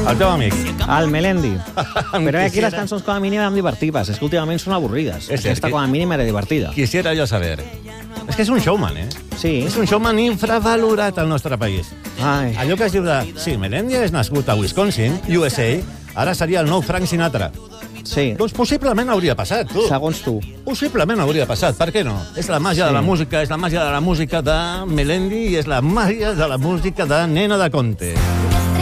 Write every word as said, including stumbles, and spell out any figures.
El teu amic. El Melendi. Però aquí les cançons com a mínim eren divertides. És que últimament són avorrides. És cert Aquesta que- com a mínim era divertida. Quisiera jo saber. És que és un showman, eh? Sí. És un showman infravalorat al nostre país. Ai. Allò que es diu de... Sí, Melendi és nascut a Wisconsin, U S A, ara seria el nou Frank Sinatra. Sí. Doncs possiblement hauria passat, tu. Segons tu. Possiblement hauria passat, per què no? És la màgia Sí. de la música, és la màgia de la música de Melendi i és la màgia de la música de Nena de Conte.